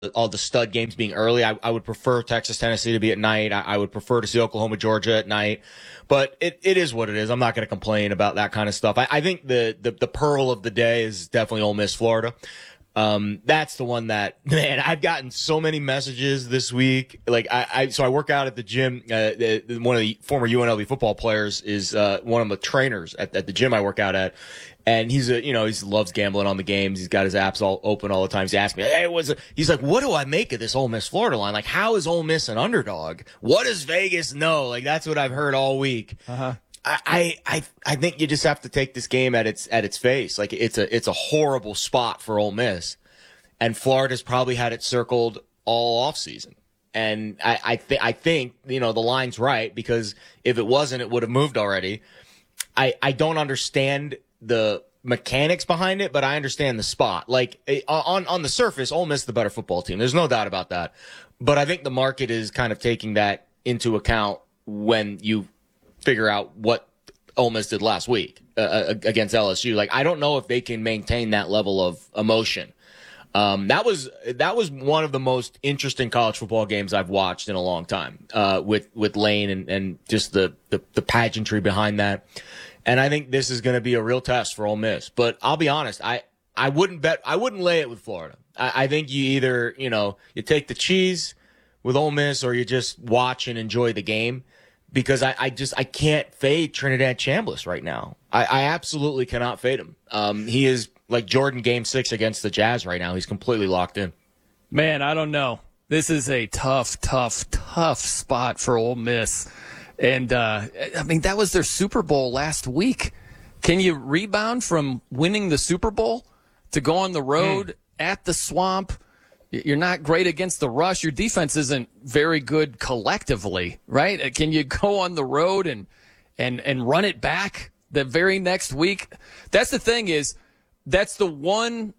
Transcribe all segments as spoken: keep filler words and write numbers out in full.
all the stud games being early. I, I would prefer Texas Tennessee to be at night. I, I would prefer to see Oklahoma Georgia at night. But it, it is what it is. I'm not going to complain about that kind of stuff. I, I think the, the the pearl of the day is definitely Ole Miss Florida. Um, that's the one that, man, I've gotten so many messages this week. Like, I, I so I work out at the gym. Uh, the, the, one of the former U N L V football players is uh, one of the trainers at, at the gym I work out at. And he's a, you know, he loves gambling on the games. He's got his apps all open all the time. He's asking me, hey, what's it? He's like, what do I make of this Ole Miss Florida line? Like, how is Ole Miss an underdog? What does Vegas know? Like, that's what I've heard all week. Uh-huh. I, I, I think you just have to take this game at its, at its face. Like, it's a, it's a horrible spot for Ole Miss. And Florida's probably had it circled all offseason. And I, I think, I think, you know, the line's right, because if it wasn't, it would have moved already. I, I don't understand the mechanics behind it, but I understand the spot. Like, on, on the surface, Ole Miss is the better football team. There's no doubt about that. But I think the market is kind of taking that into account when you figure out what Ole Miss did last week uh, against L S U. Like, I don't know if they can maintain that level of emotion. Um, that was that was one of the most interesting college football games I've watched in a long time, uh, with with Lane and, and just the, the, the pageantry behind that. And I think this is going to be a real test for Ole Miss. But I'll be honest, I, I wouldn't bet I wouldn't lay it with Florida. I, I think you either, you know, you take the cheese with Ole Miss, or you just watch and enjoy the game. Because I, I just I can't fade Trinidad Chambliss right now. I, I absolutely cannot fade him. Um, he is like Jordan Game Six against the Jazz right now. He's completely locked in. Man, I don't know. This is a tough, tough, tough spot for Ole Miss. And uh, I mean, that was their Super Bowl last week. Can you rebound from winning the Super Bowl to go on the road mm. at the Swamp? You're not great against the rush. Your defense isn't very good collectively, right? Can you go on the road and and and run it back the very next week? That's the thing is, that's the one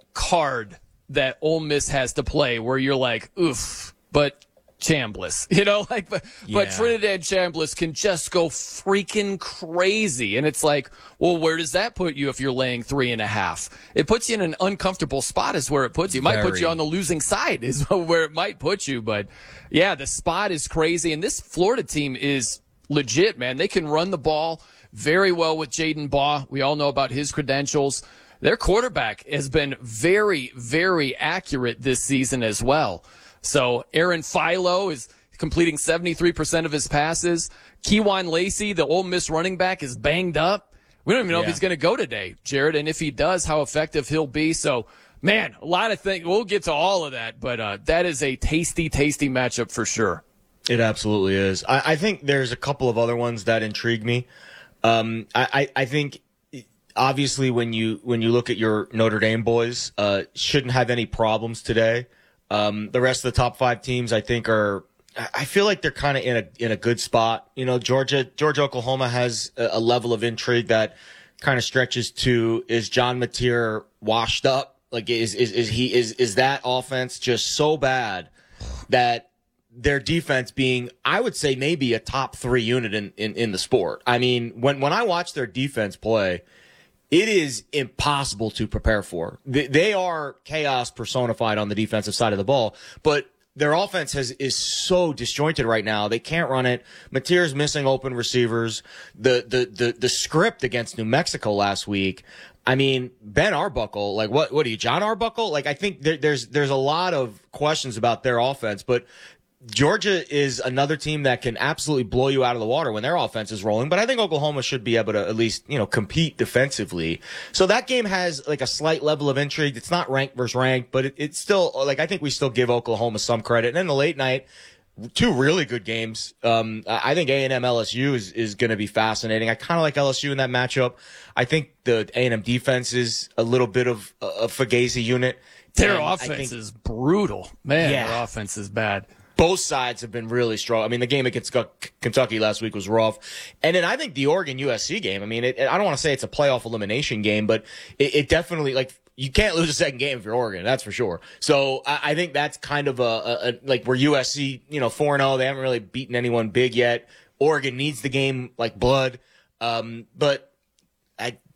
card that Ole Miss has to play where you're like, oof, but Chambliss, you know, like, but, yeah. but Trinidad Chambliss can just go freaking crazy. And it's like, well, where does that put you if you're laying three and a half? It puts you in an uncomfortable spot is where it puts you. It might Very. put you on the losing side is where it might put you. But yeah, the spot is crazy. And this Florida team is legit, man. They can run the ball very well with Jaden Baugh. We all know about his credentials. Their quarterback has been very, very accurate this season as well. So Aaron Philo is completing seventy-three percent of his passes. Keywan Lacey, the Ole Miss running back, is banged up. We don't even know yeah. if he's going to go today, Jared. And if he does, how effective he'll be. So, man, a lot of things. We'll get to all of that. But uh, that is a tasty, tasty matchup for sure. It absolutely is. I, I think there's a couple of other ones that intrigue me. Um, I, I, I think obviously when you when you look at your Notre Dame boys, uh, shouldn't have any problems today. Um, the rest of the top five teams, I think, are. I feel like they're kind of in a in a good spot. You know, Georgia, Georgia, Oklahoma has a, a level of intrigue that kind of stretches to: is John Mateer washed up? Like, is is is he is is that offense just so bad that their defense being, I would say, maybe a top three unit in in, in the sport? I mean, when when I watch their defense play, it is impossible to prepare for. They are chaos personified on the defensive side of the ball, but their offense has is so disjointed right now. They can't run it. Mateer's missing open receivers. The, the, the, the script against New Mexico last week, I mean, Ben Arbuckle, like what, what are you, John Arbuckle? Like, I think there, there's, there's a lot of questions about their offense, but Georgia is another team that can absolutely blow you out of the water when their offense is rolling. But I think Oklahoma should be able to at least, you know, compete defensively. So that game has like a slight level of intrigue. It's not ranked versus ranked, but it, it's still like, I think we still give Oklahoma some credit. And then the late night, two really good games. Um, I think A and M L S U is, is going to be fascinating. I kind of like L S U in that matchup. I think the A and M defense is a little bit of a Fugazi unit. Their and offense think, is brutal. Man, yeah. Their offense is bad. Both sides have been really strong. I mean, the game against Kentucky last week was rough. And then I think the Oregon-U S C game, I mean, it, I don't want to say it's a playoff elimination game, but it, it definitely, like, you can't lose a second game if you're Oregon, that's for sure. So I, I think that's kind of a, a, a like, where U S C, you know, four and oh, they haven't really beaten anyone big yet. Oregon needs the game like blood. Um, but I,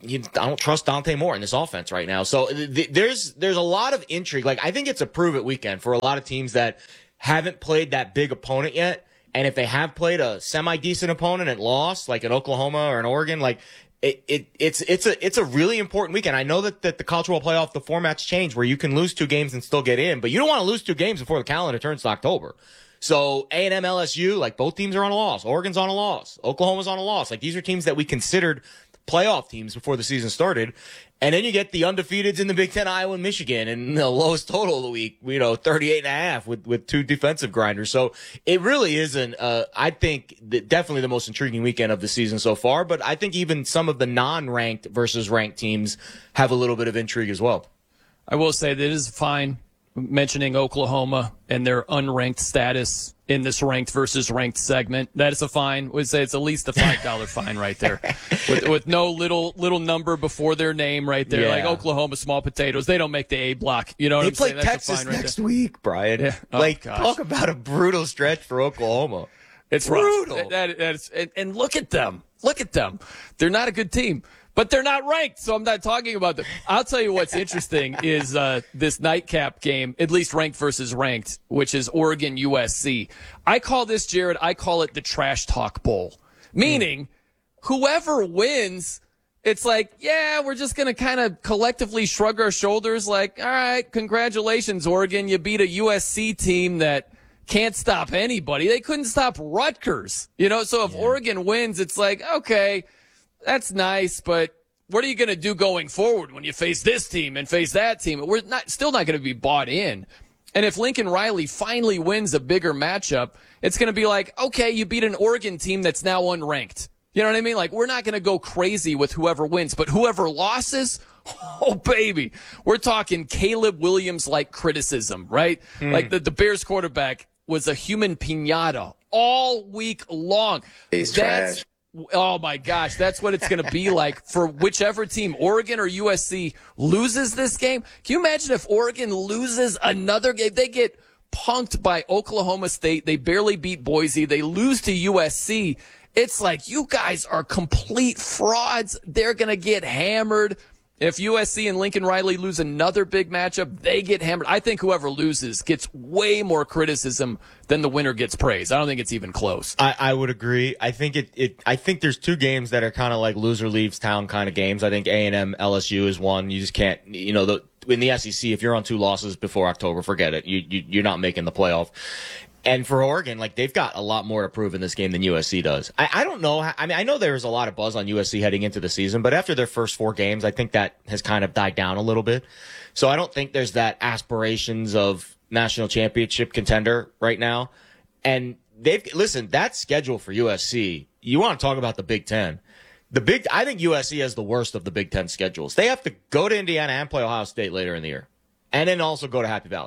you, I don't trust Dante Moore in this offense right now. So th- there's there's a lot of intrigue. Like, I think it's a prove it weekend for a lot of teams that haven't played that big opponent yet. And if they have played a semi decent opponent and lost, like an Oklahoma or an Oregon, like it, it it's it's a it's a really important weekend. I know that, that the college football playoff, the format's changed where you can lose two games and still get in, but you don't want to lose two games before the calendar turns to October. So A and M, L S U, like both teams are on a loss. Oregon's on a loss. Oklahoma's on a loss. Like, these are teams that we considered playoff teams before the season started. And then you get the undefeateds in the Big Ten, Iowa and Michigan, and the lowest total of the week, you know, thirty-eight and a half with, with two defensive grinders. So it really isn't, uh, I think the, definitely the most intriguing weekend of the season so far. But I think even some of the non-ranked versus ranked teams have a little bit of intrigue as well. I will say that it is fine mentioning Oklahoma and their unranked status in this ranked versus ranked segment. That is a fine. Would say it's at least a five dollar fine right there, with, with no little little number before their name right there. Yeah. Like Oklahoma small potatoes, they don't make the A block. You know what they I'm play saying? That's Texas right next there. week, Brian. Yeah. Oh, like gosh. Talk about a brutal stretch for Oklahoma. It's brutal. Rough. That, that is, and, and look at them. Look at them. They're not a good team. But they're not ranked, so I'm not talking about them. I'll tell you what's interesting is uh, this nightcap game, at least ranked versus ranked, which is Oregon U S C. I call this, Jared, I call it the Trash Talk Bowl. Meaning, mm. whoever wins, it's like, yeah, we're just going to kind of collectively shrug our shoulders like, all right, congratulations, Oregon. You beat a U S C team that can't stop anybody. They couldn't stop Rutgers. You know, so if yeah. Oregon wins, it's like, okay, that's nice, but what are you going to do going forward when you face this team and face that team? We're not still not going to be bought in. And if Lincoln Riley finally wins a bigger matchup, it's going to be like, okay, you beat an Oregon team that's now unranked. You know what I mean? Like, we're not going to go crazy with whoever wins, but whoever loses, oh, baby, we're talking Caleb Williams-like criticism, right? Mm. Like the, the Bears quarterback was a human piñata all week long. He's that's, trash. Oh, my gosh. That's what it's going to be like for whichever team, Oregon or U S C, loses this game. Can you imagine if Oregon loses another game? They get punked by Oklahoma State. They barely beat Boise. They lose to U S C. It's like, you guys are complete frauds. They're going to get hammered. If U S C and Lincoln Riley lose another big matchup, they get hammered. I think whoever loses gets way more criticism than the winner gets praise. I don't think it's even close. I, I would agree. I think it, it. I think there's two games that are kind of like loser leaves town kind of games. I think A and M L S U is one. You just can't. You know, the, in the S E C, if you're on two losses before October, forget it. You, you you're not making the playoff. And for Oregon, like, they've got a lot more to prove in this game than U S C does. I, I don't know. How, I mean, I know there was a lot of buzz on U S C heading into the season, but after their first four games, I think that has kind of died down a little bit. So I don't think there's that aspirations of national championship contender right now. And they've, listen, that schedule for U S C, you want to talk about the Big Ten. The big, I think U S C has the worst of the Big Ten schedules. They have to go to Indiana and play Ohio State later in the year, and then also go to Happy Valley.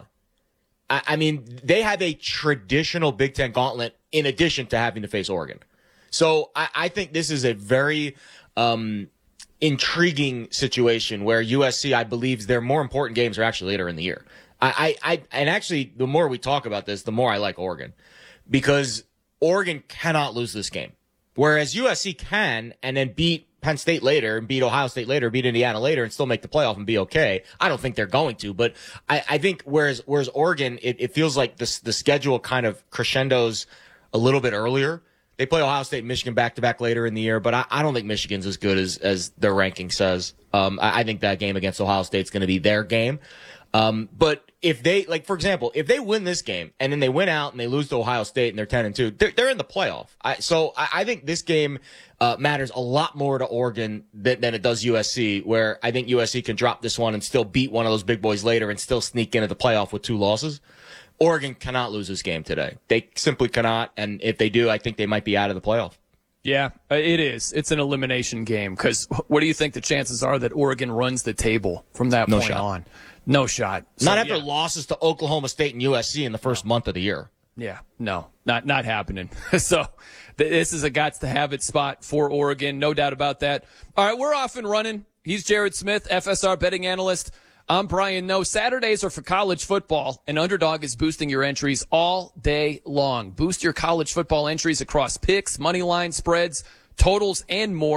I mean, they have a traditional Big Ten gauntlet in addition to having to face Oregon. So I, I think this is a very um, intriguing situation where U S C, I believe, their more important games are actually later in the year. I, I, I and actually, the more we talk about this, the more I like Oregon, because Oregon cannot lose this game, whereas U S C can and then beat Penn State later and beat Ohio State later, beat Indiana later, and still make the playoff and be okay. I don't think they're going to, but I, I think whereas whereas Oregon, it, it feels like the the schedule kind of crescendos a little bit earlier. They play Ohio State and Michigan back to back later in the year, but I, I don't think Michigan's as good as as their ranking says. Um, I, I think that game against Ohio State's going to be their game. Um, but if they, like, for example, if they win this game and then they win out and they lose to Ohio State and they're ten and two, they're, they're in the playoff. I, so I, I think this game, uh, matters a lot more to Oregon than, than it does U S C, where I think U S C can drop this one and still beat one of those big boys later and still sneak into the playoff with two losses. Oregon cannot lose this game today. They simply cannot. And if they do, I think they might be out of the playoff. Yeah, it is. It's an elimination game because what do you think the chances are that Oregon runs the table from that no point shot. on? No shot. So, not after yeah. losses to Oklahoma State and U S C in the first no. month of the year. Yeah, no, not not happening. So th- this is a gots to have it spot for Oregon, no doubt about that. All right, we're off and running. He's Jared Smith, F S R betting analyst. I'm Brian Noe. Saturdays are for college football, and Underdog is boosting your entries all day long. Boost your college football entries across picks, money line spreads, totals, and more.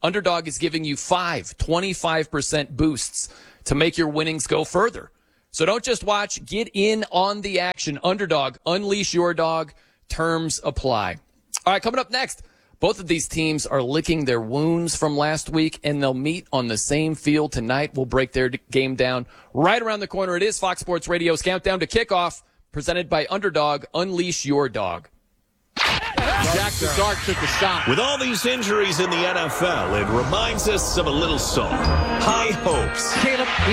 Underdog is giving you five twenty-five percent boosts to make your winnings go further. So don't just watch, get in on the action. Underdog, unleash your dog. Terms apply. All right, coming up next, both of these teams are licking their wounds from last week, and they'll meet on the same field tonight. We'll break their game down right around the corner. It is Fox Sports Radio's Countdown to Kickoff, presented by Underdog. Unleash your dog. Jack the Dart took a shot. With all these injuries in the N F L, it reminds us of a little song, High Hopes. Caleb,